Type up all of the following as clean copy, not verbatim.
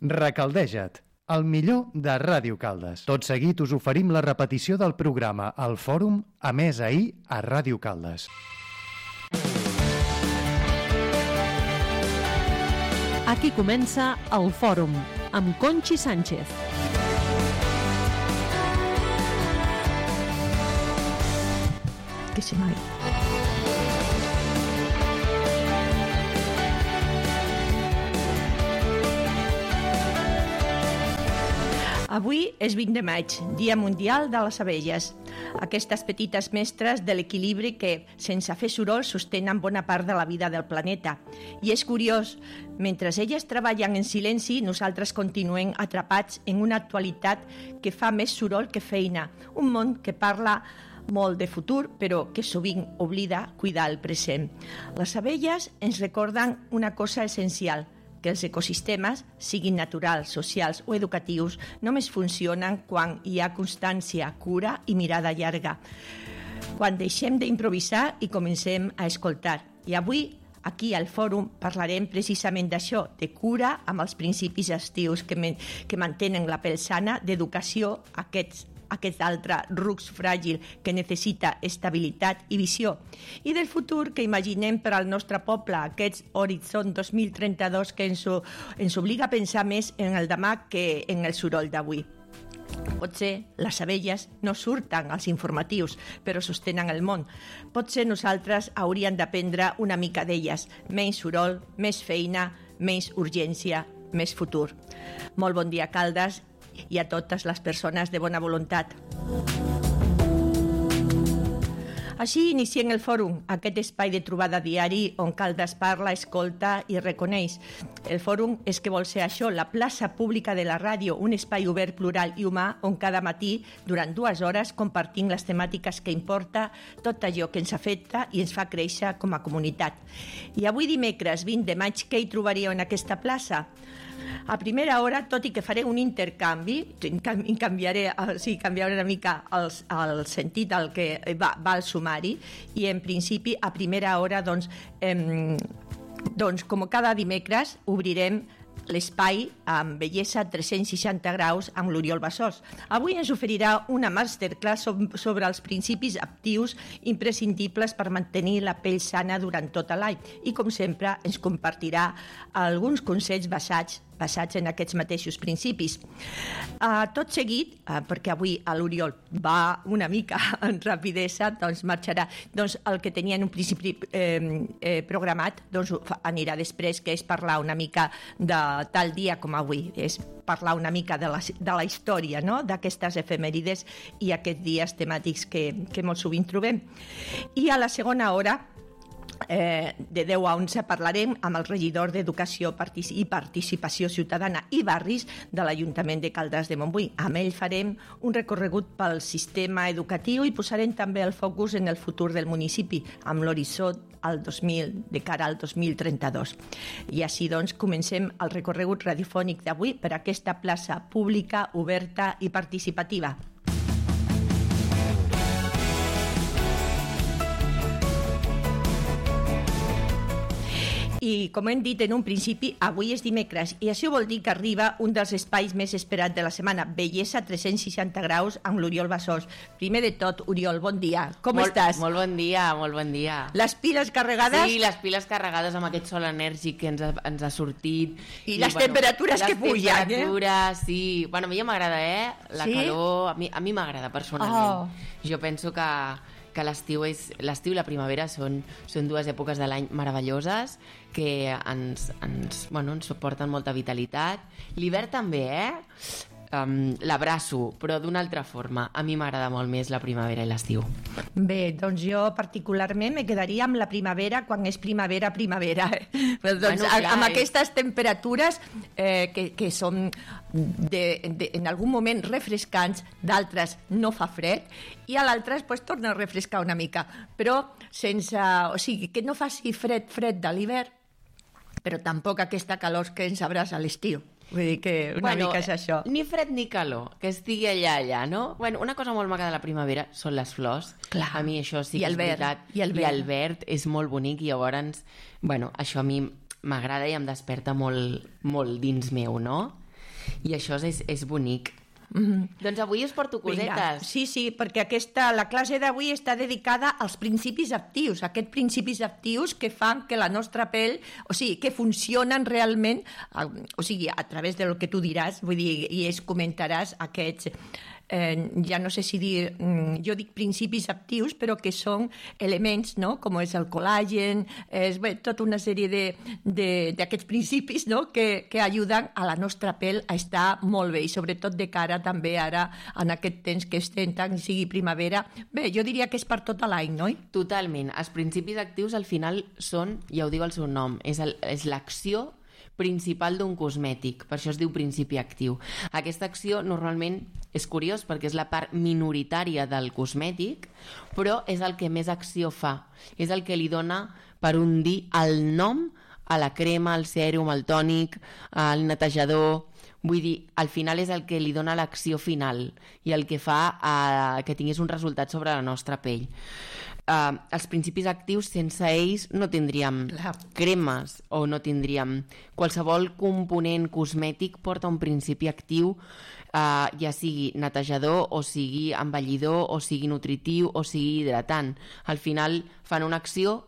Recaldeja't, el millor de Ràdio Caldes. Tot seguit us oferim la repetició del programa El Fòrum, emès ahir a Ràdio Caldes. Aquí comença El Fòrum, amb Conchi Sánchez. Que se m'ha dit. Avui és 20 de maig, Dia Mundial de les Abelles. Aquestes petites mestres de l'equilibri que, sense fer soroll, sostenen bona part de la vida del planeta. I és curiós, mentre elles treballen en silenci, nosaltres continuem atrapats en una actualitat que fa més soroll que feina. Un món que parla molt de futur, però que sovint oblida cuidar el present. Les abelles ens recorden una cosa essencial, que els ecosistemes, siguin naturals, socials o educatius, només funcionen quan hi ha constància, cura i mirada llarga. Quan deixem d'improvisar i comencem a escoltar. I avui, aquí al Fòrum, parlarem precisament d'això, de cura amb els principis estius que mantenen la pell sana, d'educació, aquest altre rux fràgil que necessita estabilitat i visió, i del futur que imaginem per al nostre poble, aquest horitzó 2032 que ens obliga a pensar més en el demà que en el soroll d'avui. Potser les abelles no surten als informatius, però sostenen el món. Potser nosaltres hauríem d'aprendre una mica d'elles. Menys soroll, més feina, menys urgència, més futur. Molt bon dia, Caldes, i a totes les persones de bona voluntat. Així iniciem el Fòrum, aquest espai de trobada diari on Caldes parla, escolta i reconeix. El Fòrum és que vol ser això, la plaça pública de la ràdio, un espai obert, plural i humà on cada matí, durant 2 hores, compartim les temàtiques que importa, tot allò que ens afecta i ens fa créixer com a comunitat. I avui dimecres 20 de maig, què hi trobaríeu en aquesta plaça? A primera hora, tot i que faré un intercanvi, canviaré una mica el sentit del que va al sumari, i en principi a primera hora, doncs com cada dimecres, obrirem l'espai amb bellesa 360 graus amb l'Oriol Bassós. Avui ens oferirà una masterclass sobre els principis actius imprescindibles per mantenir la pell sana durant tot l'any i, com sempre, ens compartirà alguns consells basats en aquests mateixos principis. Tot seguit, perquè avui l'Oriol va una mica en rapidesa, doncs marxarà. Doncs el que tenia en un principi programat anirà després, que és parlar una mica de tal dia com avui, és parlar una mica de la història, no?, d'aquestes efemèrides i aquests dies temàtics que molt sovint trobem. I a la segona hora, de 10 a 11, parlarem amb el regidor d'Educació i Participació Ciutadana i Barris de l'Ajuntament de Caldes de Montbui. Amb ell farem un recorregut pel sistema educatiu i posarem també el focus en el futur del municipi, amb l'horitzó de cara al 2032. I així, doncs, comencem el recorregut radiofònic d'avui per aquesta plaça pública, oberta i participativa. I, com hem dit en un principi, avui és dimecres i això vol dir que arriba un dels espais més esperats de la setmana, Bellesa 360 graus amb l'Oriol Bassós. Primer de tot, Oriol, bon dia. Com estàs? Molt bon dia, molt bon dia. Les piles carregades? Sí, les piles carregades amb aquest sol enèrgic que ens ha sortit. I les temperatures que pugen, Les temperatures, sí. Bueno, a mi ja m'agrada, La calor, a mi m'agrada personalment. Jo penso que l'estiu i la primavera són 2 èpoques de l'any meravelloses que ens suporten molta vitalitat. L'hivern també, l'abraço, però d'una altra forma. A mi m'agrada molt més la primavera i l'estiu. Bé, doncs jo particularment me quedaria amb la primavera quan és primavera. Amb aquestes temperatures que són en algun moment refrescants, d'altres no fa fred i a l'altres torna a refrescar una mica, però sense, o sigui, que no faci fred de l'hivern, però tampoc aquesta calor que ens abraça a l'estiu. Vull dir que una mica és això. Ni fred ni calor, que estigui allà, no? Bueno, una cosa molt maca de la primavera són les flors. Clar. A mi això sí que és veritat. I el verd és molt bonic i llavors, bueno, això a mi m'agrada i em desperta molt, molt dins meu, no? I això és bonic. Doncs avui us porto cosetes. Vinga. Sí, perquè la classe d'avui està dedicada als principis actius, aquests principis actius que fan que la nostra pell, o sigui, que funcionen realment, o sigui, a través del que tu diràs, vull dir, i comentaràs aquests, ja no sé si dir, jo dic principis actius, però que són elements, no?, com és el col·làgen, tota una sèrie d'aquests principis, no?, que ajuden a la nostra pell a estar molt bé, i sobretot de cara també ara, en aquest temps que estem tant, sigui primavera. Bé, jo diria que és per tot l'any, no? Totalment. Els principis actius al final són, ja ho diu el seu nom, és l'acció principal d'un cosmètic, per això es diu principi actiu. Aquesta acció normalment és curiós perquè és la part minoritària del cosmètic, però és el que més acció fa, és el que li dona, per un dir, el nom a la crema, al sèrum, al tònic, al netejador. Vull dir, al final és el que li dona l'acció final i el que fa que tingués un resultat sobre la nostra pell. Els principis actius, sense ells no tindríem cremes o no tindríem... Qualsevol component cosmètic porta un principi actiu, ja sigui netejador o sigui embellidor o sigui nutritiu o sigui hidratant. Al final fan una acció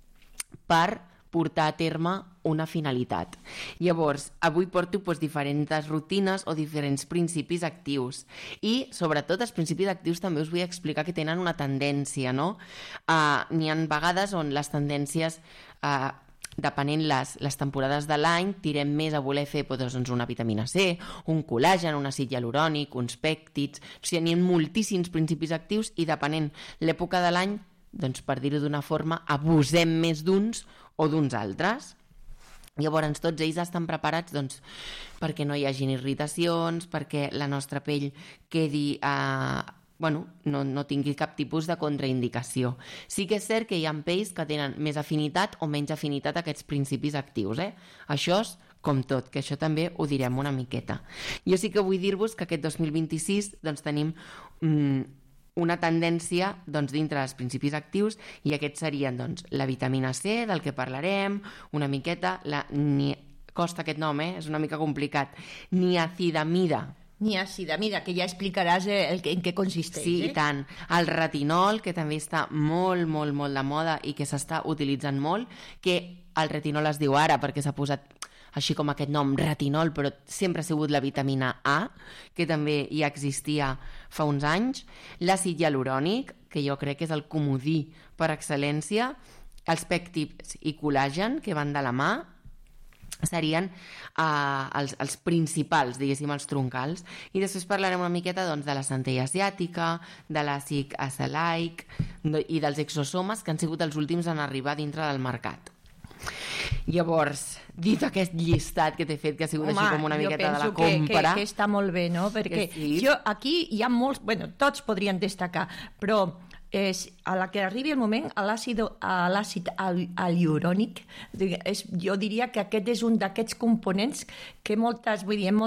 per portar a terme una finalitat. Llavors, avui porto diferents rutines o diferents principis actius. I, sobretot, els principis actius també us vull explicar que tenen una tendència, no? N'hi ha vegades on les tendències, depenent les temporades de l'any, tirem més a voler fer una vitamina C, un col·làgen, un àcid hialurònic, uns pèptids... O sigui, n'hi ha moltíssims principis actius i, depenent l'època de l'any, doncs, per dir-ho d'una forma, abusem més d'uns o d'uns altres. Llavors, tots ells estan preparats perquè no hi hagin irritacions, perquè la nostra pell quedi... no tingui cap tipus de contraindicació. Sí que és cert que hi ha pells que tenen més afinitat o menys afinitat a aquests principis actius. Això és com tot, que això també ho direm una miqueta. Jo sí que vull dir-vos que aquest 2026 tenim una tendència dintre dels principis actius, i aquests serien la vitamina C, del que parlarem una miqueta, costa aquest nom, és una mica complicat, niacinamida, que ja explicaràs en què consisteix. Sí, i tant. El retinol, que també està molt, molt, molt de moda i que s'està utilitzant molt, que el retinol es diu ara perquè s'ha posat així com aquest nom, retinol, però sempre ha sigut la vitamina A, que també ja existia fa uns anys, l'àcid hialurònic, que jo crec que és el comodí per excel·lència, els pèptids i col·làgen, que van de la mà, serien els principals, diguéssim, els troncals. I després parlarem una miqueta de la centella asiàtica, de l'àcid acelaic i dels exosomes, que han sigut els últims en arribar dintre del mercat. Llavors, dit aquest llistat que t'he fet, que ha sigut així com una miqueta de la compra... Jo penso que està molt bé, no? Perquè aquí hi ha molts... Bueno, tots podrien destacar, però a la que arribi el moment, l'àcid hialurònic, jo diria que aquest és un d'aquests components que moltes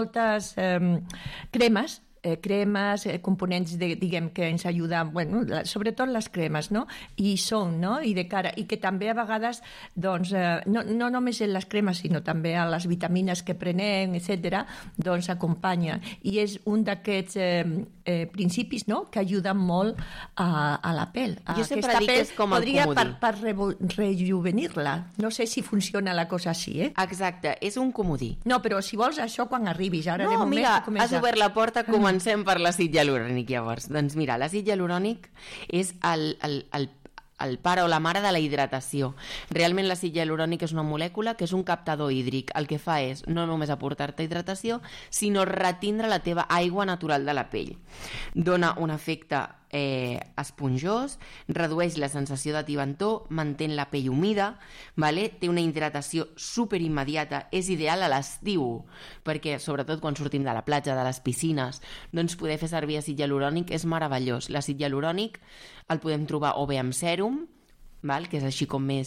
cremes, components diguem que ens ajuden, sobretot les cremes, no? I són, no? I de cara, i que també a vegades, no només en les cremes, sinó també a les vitamines que prenem, etc., acompanyen. I és un d'aquests principis, no?, que ajuden molt a la pell. Jo sempre dic que és com el comodí. Podria per rejuvenir-la. No sé si funciona la cosa així, Exacte, és un comodí. No, però si vols això quan arribis. Ara, de moment, mira, has obert la porta, comencem per l'àcid hialurònic, llavors. Doncs mira, l'àcid hialurònic és el pare o la mare de la hidratació. Realment l'àcid hialurònic és una molècula que és un captador hídric. El que fa és no només aportar-te hidratació, sinó retindre la teva aigua natural de la pell. Dona un efecte esponjós, redueix la sensació de tibantor, mantén la pell humida, té una hidratació superimmediata, és ideal a l'estiu, perquè sobretot quan sortim de la platja, de les piscines, poder fer servir àcid hialurònic és meravellós. L'àcid hialurònic el podem trobar o bé amb sèrum, que és així com més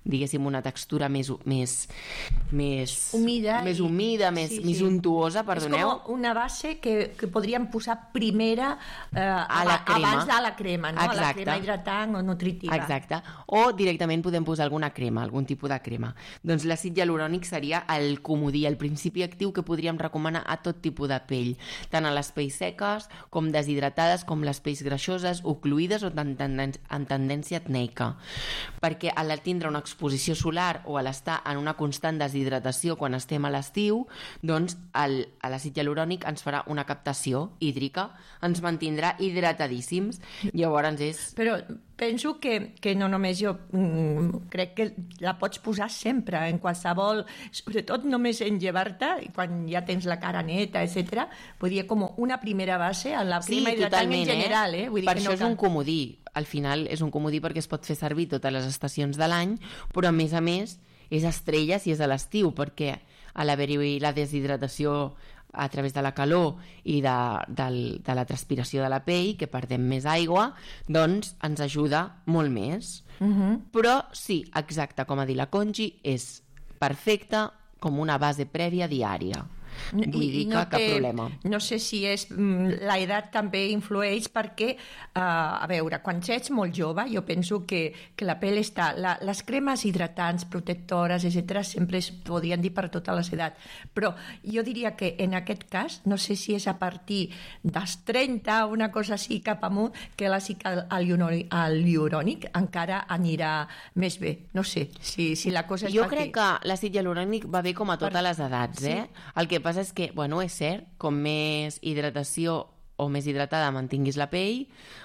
diguéssim, una textura més humida, més untuosa, perdoneu. És com una base que podríem posar primera abans de la crema, no? A la crema hidratant o nutritiva. Exacte. O directament podem posar alguna crema, algun tipus de crema. Doncs l'àcid hialurònic seria el comodí, el principi actiu que podríem recomanar a tot tipus de pell, tant a les pells seques, com deshidratades, com les pells greixoses, ocluïdes o en tendència acneica. Perquè al tindre una exposició solar o a l'estar en una constant deshidratació quan estem a l'estiu, doncs l'àcid hialurònic ens farà una captació hídrica, ens mantindrà hidratadíssims. Llavors és... Però penso que no només jo, crec que la pots posar sempre, en qualsevol, sobretot només en llevar-te, quan ja tens la cara neta, etc. Podria com una primera base en la crema hidratant en general. Vull dir per que això no és un comodí. Al final és un comodí perquè es pot fer servir totes les estacions de l'any, però a més és estrella si és a l'estiu, perquè a l'haver-hi la deshidratació a través de la calor i de la transpiració de la pell, que perdem més aigua, doncs ens ajuda molt més. Però sí, exacte, com ha dit la Conchi, és perfecta com una base prèvia diària. Vull dir que cap problema. No sé si l'edat també influeix perquè, a veure, quan ets molt jove, jo penso que la pell està... Les cremes hidratants, protectores, etc., sempre es podrien dir per totes les edats. Però jo diria que en aquest cas, no sé si és a partir dels 30, una cosa així cap amunt, que l'àcid hialurònic encara anirà més bé. No sé si la cosa és jo crec que l'àcid hialurònic va bé com a totes les edats, sí. El que passa és que, bueno, és cert, com més hidratació o més hidratada mantinguis la pell,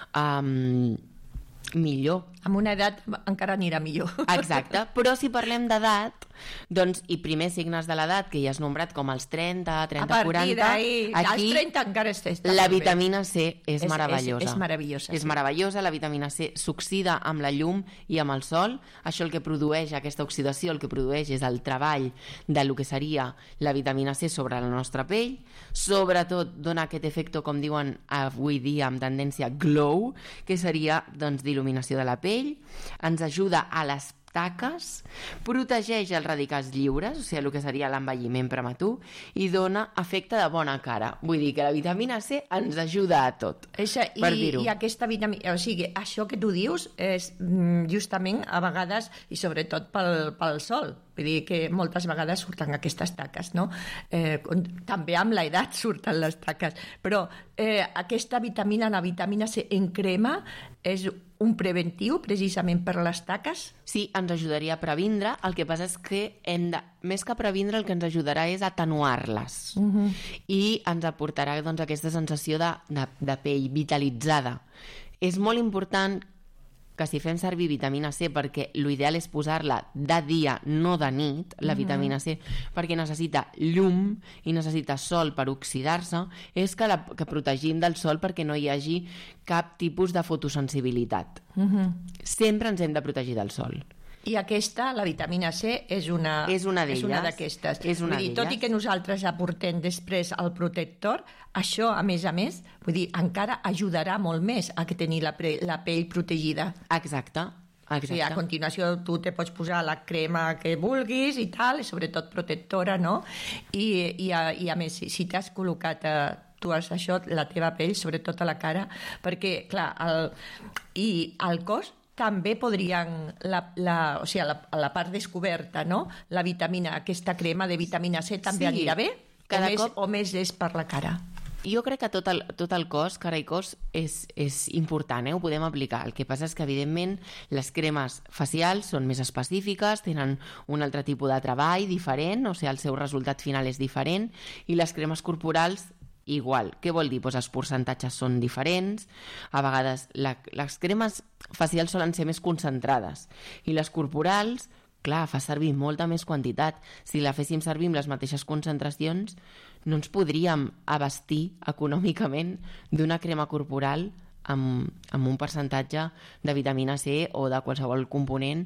millor. Amb una edat encara anirà millor. Exacte, però si parlem d'edat, doncs, i primers signes de l'edat, que ja has nombrat com els 30, 30, 40... Aquí, als 30 encara està la vitamina C és meravellosa. És meravellosa. És meravellosa, la vitamina C s'oxida amb la llum i amb el sol. Això el que produeix, aquesta oxidació, el que produeix és el treball de lo que seria la vitamina C sobre la nostra pell. Sobretot dona aquest efecte, com diuen avui dia, amb tendència glow, que seria, doncs, d'il·luminació de la pell. Ens ajuda a les taques, protegeix els radicals lliures, o sigui, el que seria l'envelliment prematur, i dona efecte de bona cara. Vull dir que la vitamina C ens ajuda a tot, per dir-ho. I aquesta vitamina... O sigui, això que tu dius és justament a vegades, i sobretot pel sol, vull dir que moltes vegades surten aquestes taques, no? També amb l'edat surten les taques, però aquesta vitamina, la vitamina C en crema, és un preventiu precisament per les taques? Sí, ens ajudaria a previndre. El que passa és que més que previndre, el que ens ajudarà és atenuar-les. I ens aportarà, doncs, aquesta sensació de pell vitalitzada. És molt important que si fem servir vitamina C, perquè l'ideal és posar-la de dia, no de nit, la vitamina C, perquè necessita llum i necessita sol per oxidar-se, és que protegim del sol perquè no hi hagi cap tipus de fotosensibilitat. Sempre ens hem de protegir del sol. I aquesta, la vitamina C, és una d'aquestes. Vull dir, tot i que nosaltres aportem després el protector, això, a més, vull dir, encara ajudarà molt més a tenir la pell protegida. Exacte. O sigui, a continuació tu te pots posar la crema que vulguis i tal, i sobretot protectora, no? I a més, si t'has col·locat tu has això, la teva pell, sobretot a la cara, perquè, clar, el cos també podrien, o sigui, a la part descoberta, no? La vitamina, aquesta crema de vitamina C també anirà bé? O més és per la cara? Jo crec que tot el cos, cara i cos, és important, ho podem aplicar. El que passa és que, evidentment, les cremes facials són més específiques, tenen un altre tipus de treball diferent, o sigui, el seu resultat final és diferent, i les cremes corporals igual. Què vol dir? Doncs els percentatges són diferents, a vegades les cremes facials solen ser més concentrades i les corporals, clar, fa servir molta més quantitat. Si la féssim servir amb les mateixes concentracions, no ens podríem abastir econòmicament d'una crema corporal amb un percentatge de vitamina C o de qualsevol component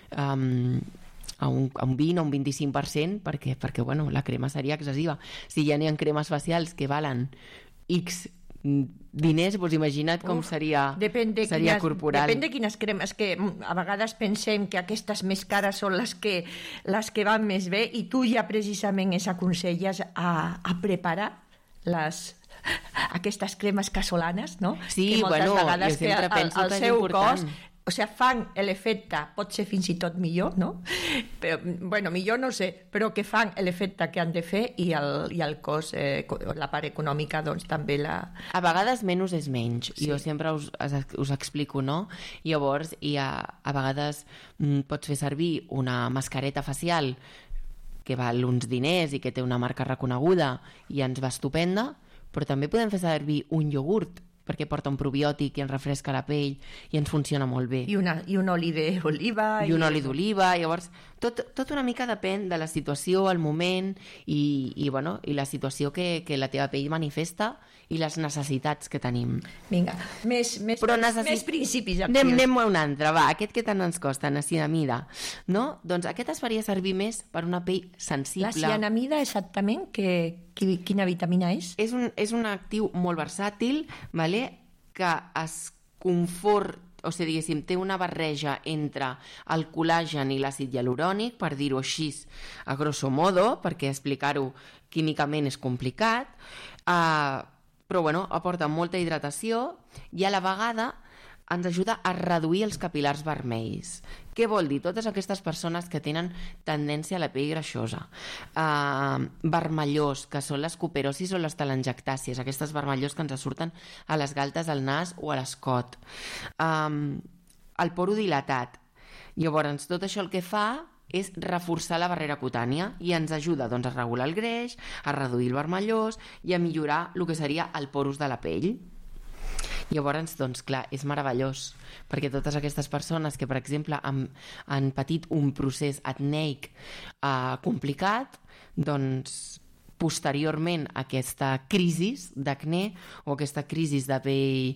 a un 20 o un 25%, perquè bueno, la crema seria excessiva. Si ja n'hi ha cremes facials que valen X diners, doncs imagina't com seria corporal. Depèn de quines cremes, que a vegades pensem que aquestes més cares són les que van més bé, i tu ja precisament ens aconselles a preparar aquestes cremes casolanes, no? Sí, que moltes vegades jo sempre penso que és important. O sigui, fan l'efecte, pot ser fins i tot millor, no? Però, bueno, millor no sé, però que fan l'efecte que han de fer, i el cost, la part econòmica, doncs també A vegades menys és menys, sí. Jo sempre us explico, no? Llavors, a vegades pots fer servir una mascareta facial que val uns diners i que té una marca reconeguda i ens va estupenda, però també podem fer servir un iogurt perquè porta un probiòtic i ens refresca la pell i ens funciona molt bé. I un oli d'oliva. I un oli d'oliva. Llavors, tot una mica depèn de la situació, el moment i la situació que la teva pell manifesta i les necessitats que tenim. Vinga, més principis actius. Anem a un altre, va, aquest que tant ens costa, niacinamida, no? Doncs aquest es faria servir més per una pell sensible. La cianamida, exactament, quina vitamina és? És un actiu molt versàtil, vale? Que es o sigui, diguéssim, té una barreja entre el col·làgen i l'àcid hialurònic, per dir-ho així, a grosso modo, perquè explicar-ho químicament és complicat, però aporta molta hidratació i a la vegada ens ajuda a reduir els capil·lars vermells. Què vol dir? Totes aquestes persones que tenen tendència a la pell greixosa, vermellós, que són les cuperosis o les telangiectàcies, aquestes vermellós que ens surten a les galtes del nas o a l'escot, el poro dilatat. Llavors, tot això el que fa és reforçar la barrera cutània i ens ajuda a regular el greix, a reduir el vermellós i a millorar el que seria el porus de la pell. Llavors, doncs, clar, és meravellós, perquè totes aquestes persones que, per exemple, han patit un procés acneic complicat, doncs, posteriorment a aquesta crisi d'acné o aquesta crisi de pell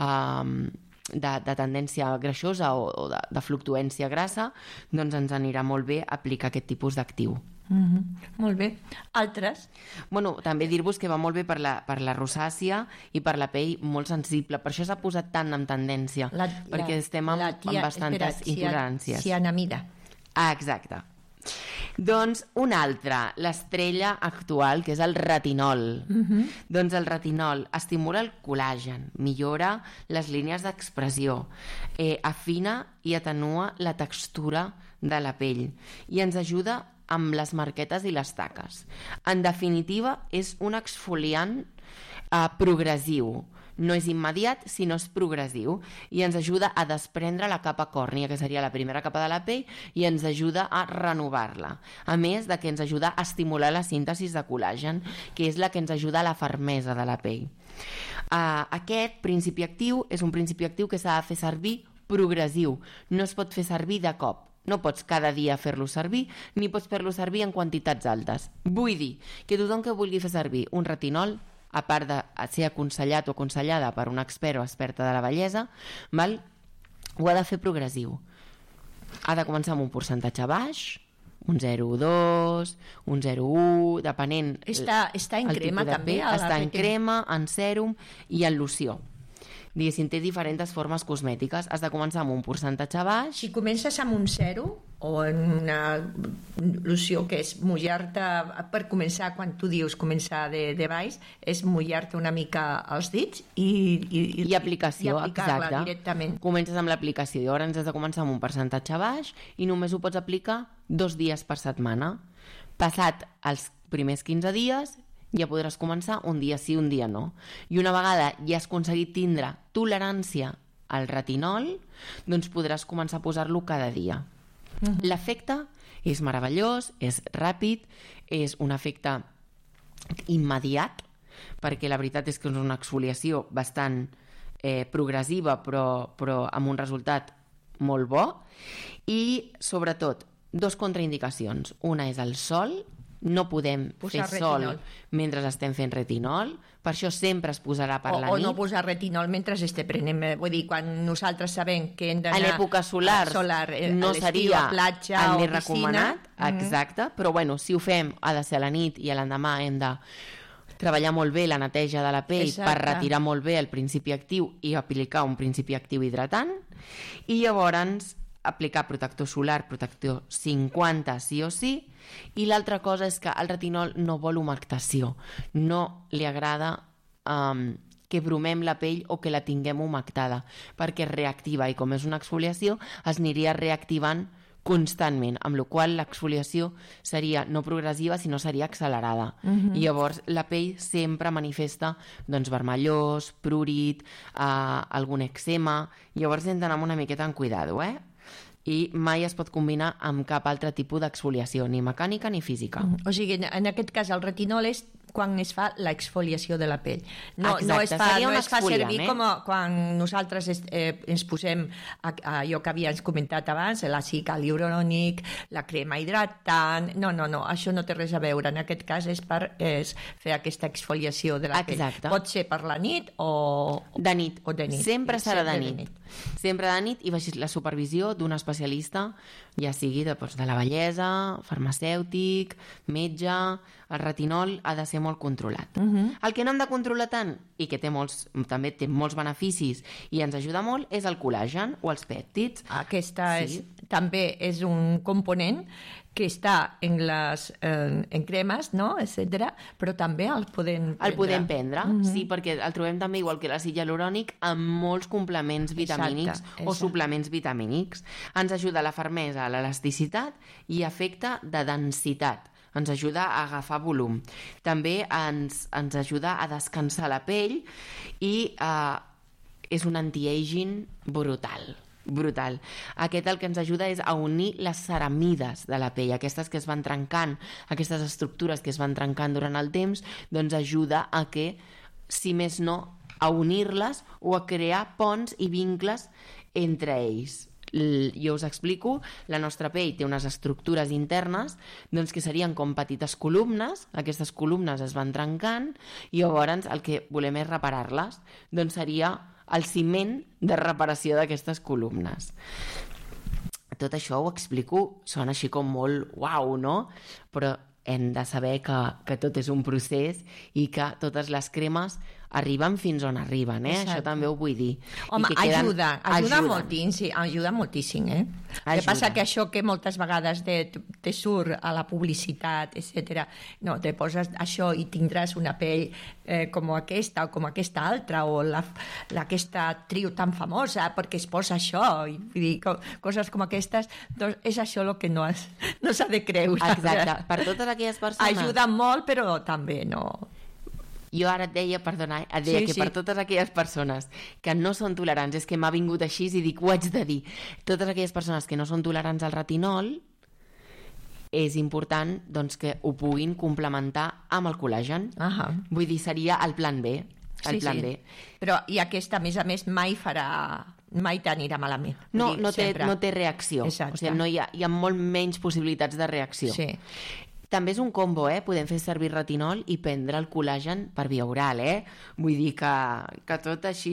de tendència greixosa o de fluctuància grassa, doncs ens anirà molt bé aplicar aquest tipus d'actiu. Molt bé. Altres? També dir-vos que va molt bé per la rosàcia i per la pell molt sensible. Per això s'ha posat tant en tendència, perquè estem amb bastantes intoleràncies. Cianamida. Exacte. Doncs un altre, l'estrella actual, que és el retinol. Doncs el retinol estimula el col·làgen, millora les línies d'expressió, afina i atenua la textura de la pell i ens ajuda amb les marquetes i les taques. En definitiva, és un exfoliant progressiu. No és immediat, sinó és progressiu i ens ajuda a desprendre la capa còrnia, que seria la primera capa de la pell, i ens ajuda a renovar-la. A més de que ens ajuda a estimular la síntesi de col·làgen, que és la que ens ajuda a la fermesa de la pell. Aquest principi actiu és un principi actiu que s'ha de fer servir progressiu. No es pot fer servir de cop. No pots cada dia fer-lo servir, ni pots fer-lo servir en quantitats altes. Vull dir que tothom que vulgui fer servir un retinol, a part de ser aconsellat o aconsellada per un expert o experta de la bellesa, ho ha de fer progressiu. Ha de començar amb un percentatge baix, un 0,2, un 0,1, depenent... Està en crema també? Està en crema, en sèrum i en loció. Diguéssim, té diferents formes cosmètiques. Has de començar amb un percentatge baix. Si comences amb un 0 o en una loció que és mullar-te, per començar, quan tu dius començar de baix, és mullar-te una mica els dits i aplicació, aplicar-la directament. Comences amb l'aplicació i llavors has de començar amb un percentatge baix i només ho pots aplicar 2 dies per setmana. Passat els primers 15 dies ja podràs començar un dia sí, un dia no. I una vegada ja has aconseguit tindre tolerància al retinol, doncs podràs començar a posar-lo cada dia. L'efecte és meravellós, és ràpid, és un efecte immediat, perquè la veritat és que és una exfoliació bastant progressiva, però amb un resultat molt bo. I, sobretot, 2 contraindicacions. Una és el sol. No podem fer sol mentre estem fent retinol, per això sempre es posarà per la nit. O no posar retinol mentre estem prenent, vull dir, quan nosaltres sabem que hem d'anar a l'època solar no seria a platja el o més piscina. Recomanat, exacte, però bueno, si ho fem ha de ser a la nit i a l'endemà hem de treballar molt bé la neteja de la pell Exacte. per retirar molt bé el principi actiu i aplicar un principi actiu hidratant, i llavors aplicar protector solar, protector 50 sí o sí, i l'altra cosa és que el retinol no vol humectació, no li agrada que bromem la pell o que la tinguem humectada, perquè es reactiva, i com és una exfoliació es aniria reactivant constantment, amb la qual l'exfoliació seria no progressiva, sinó seria accelerada. I llavors la pell sempre manifesta vermellós, prurit, algun eczema. Llavors hem d'anar amb una miqueta en cuidado, I mai es pot combinar amb cap altre tipus d'exfoliació, ni mecànica ni física. O sigui, en aquest cas el retinol és quan es fa l'exfoliació de la pell. Exacte, seria un no es fa exfoliant, servir com quan nosaltres ens posem allò que havíem comentat abans, l'àcid hialurònic, la crema hidratant... No, això no té res a veure. En aquest cas és per fer aquesta exfoliació de la pell. Exacte. Pot ser per la nit o... De nit. O de nit. Sempre serà de nit. Sempre de nit, i baix la supervisió d'un especialista, ja sigui de la bellesa, farmacèutic, metge. El retinol ha de ser molt controlat. El que no hem de controlar tant, i que també té molts beneficis i ens ajuda molt, és el col·làgen o els pèptids. També és un component que està en cremes, no? etcètera, però també el podem prendre. El podem prendre, sí, perquè el trobem també, igual que l'àcid hialurònic, amb molts complements vitamínics o suplements vitamínics. Ens ajuda a la fermesa, a l'elasticitat i efecte de densitat. Ens ajuda a agafar volum. També ens ajuda a descansar la pell i és un anti-aging brutal. Aquest el que ens ajuda és a unir les ceramides de la pell, aquestes que es van trencant, aquestes estructures que es van trencant durant el temps, doncs ajuda a que, si més no, a unir-les o a crear ponts i vincles entre ells. Jo us explico, la nostra pell té unes estructures internes que serien com petites columnes, aquestes columnes es van trencant i llavors el que volem és reparar-les, doncs seria el ciment de reparació d'aquestes columnes. Tot això ho explico, sona així com molt uau, no? Però hem de saber que tot és un procés i que totes les cremes arriben fins on arriben, Això també ho vull dir. Home, ajuda moltíssim, El que passa que això que moltes vegades te surt a la publicitat, etc. No, te poses això i tindràs una pell com aquesta o com aquesta altra, o aquesta actriu tan famosa perquè es posa això, i dir, coses com aquestes, doncs és això el que no s'ha de creure. Exacte, per totes aquelles persones... Ajuda molt, però també no... Jo ara et deia, perdona, per totes aquelles persones que no són tolerants, és que m'ha vingut així i dic, ho haig de dir, totes aquelles persones que no són tolerants al retinol, és important que ho puguin complementar amb el col·làgen. Vull dir, seria el plan B. B. Però i aquesta, a més, mai t'anirà malament. No té reacció. Exacte. O sigui, hi ha molt menys possibilitats de reacció. Sí. També és un combo, podem fer servir retinol i prendre el col·làgen per via oral, Vull dir que tot així...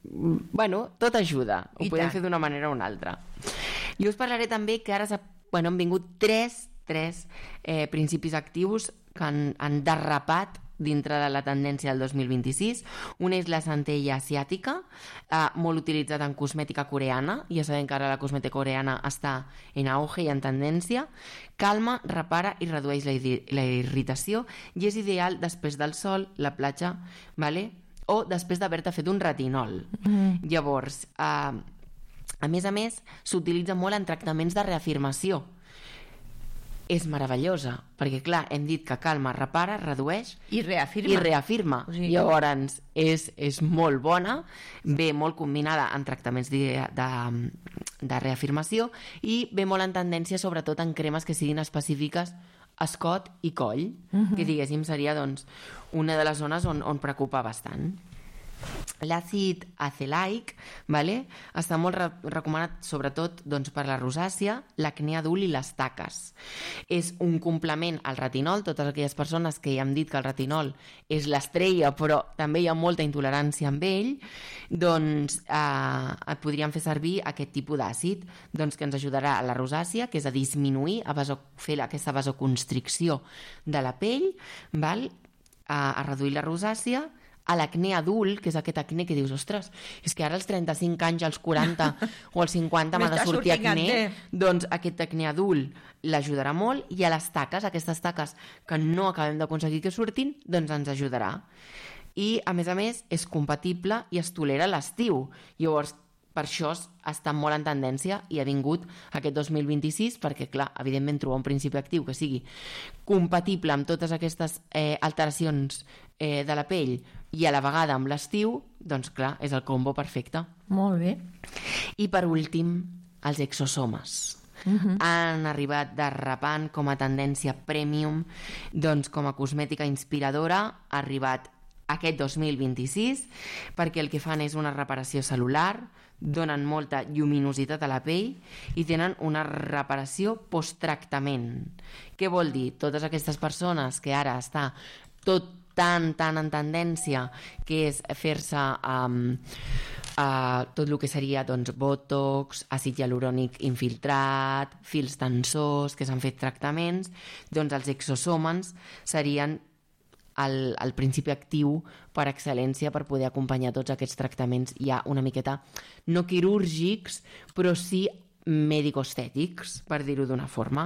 tot ajuda. Ho podem fer d'una manera o una altra. Jo us parlaré també que ara han vingut tres principis actius que han derrapat dintre de la tendència del 2026. Una és la centella asiàtica, molt utilitzada en cosmètica coreana. Ja sabem que ara la cosmètica coreana està en auge i en tendència. Calma, repara i redueix la irritació i és ideal després del sol, la platja, o després d'haver-te fet un retinol. Llavors, a més, s'utilitza molt en tractaments de reafirmació. És meravellosa, perquè clar, hem dit que calma, repara, redueix i reafirma. O sigui... Llavors és molt bona, ve molt combinada en tractaments de reafirmació i ve molt en tendència sobretot en cremes que siguin específiques escot i coll, que diguéssim seria una de les zones on preocupa bastant. L'àcid azelaic està molt recomanat sobretot per la rosàcia, l'acné adult i les taques. És un complement al retinol. Totes aquelles persones que ja hem dit que el retinol és l'estrella però també hi ha molta intolerància amb ell, et podríem fer servir aquest tipus d'àcid que ens ajudarà a la rosàcia, que és a disminuir, a fer aquesta vasoconstricció de la pell, a reduir la rosàcia, a l'acné adult, que és aquest acné que dius, ostres, és que ara als 35 anys, als 40 o als 50 m'ha de sortir acné, doncs aquest acné adult l'ajudarà molt, i a les taques, aquestes taques que no acabem d'aconseguir que surtin, doncs ens ajudarà. I, a més, és compatible i es tolera a l'estiu. Llavors, per això està molt en tendència i ha vingut aquest 2026 perquè, clar, evidentment trobar un principi actiu que sigui compatible amb totes aquestes alteracions de la pell i a la vegada amb l'estiu, doncs clar, és el combo perfecte. Molt bé. I per últim, els exosomes. Han arribat derrapant com a tendència premium, doncs com a cosmètica inspiradora, ha arribat aquest 2026 perquè el que fan és una reparació cel·lular, donen molta lluminositat a la pell i tenen una reparació posttractament. Què vol dir? Totes aquestes persones que ara està tot tan en tendència, que és fer-se tot el que seria doncs, botox, àcid hialurònic infiltrat, fils tensors, que s'han fet tractaments, doncs els exosòmens serien el principi actiu per excel·lència per poder acompanyar tots aquests tractaments ja una miqueta no quirúrgics, però sí mèdico-estètics, per dir-ho d'una forma.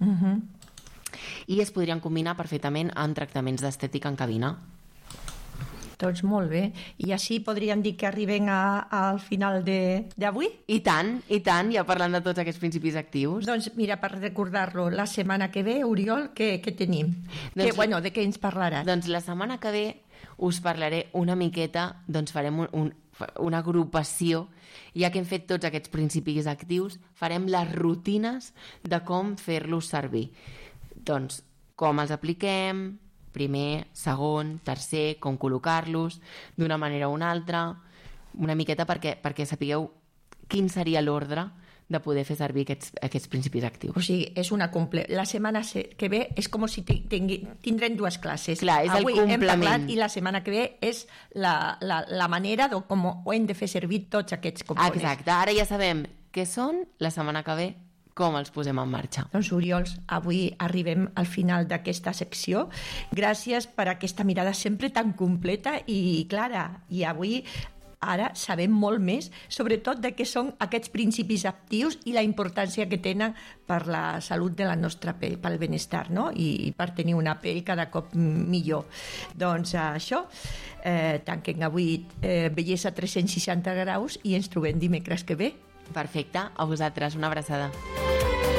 I es podrien combinar perfectament amb tractaments d'estètica en cabina. Doncs molt bé. I així podríem dir que arribem al final d'avui? I tant, ja parlant de tots aquests principis actius. Doncs mira, per recordar-lo, la setmana que ve, Oriol, què tenim? Doncs, de què ens parlaràs? Doncs la setmana que ve us parlaré una miqueta, doncs farem una agrupació, ja que hem fet tots aquests principis actius, farem les rutines de com fer-los servir. Doncs com els apliquem, primer, segon, tercer, com col·locar-los d'una manera o una altra, una miqueta perquè sapigueu quin seria l'ordre de poder fer servir aquests principis actius. O sigui, és una la setmana que ve és com si tindrem dues classes. Clar, és avui el complement. Hem parlat i la setmana que ve és la manera de com ho hem de fer servir tots aquests components. Exacte, ara ja sabem què són, la setmana que ve com els posem en marxa. Doncs, Oriol, avui arribem al final d'aquesta secció. Gràcies per aquesta mirada sempre tan completa i clara. I avui ara sabem molt més, sobretot de què són aquests principis actius i la importància que tenen per la salut de la nostra pell, pel benestar, no? I per tenir una pell cada cop millor. Doncs això, tanquem avui Bellesa 360 graus i ens trobem dimecres que ve. Perfecte, a vosaltres, una abraçada.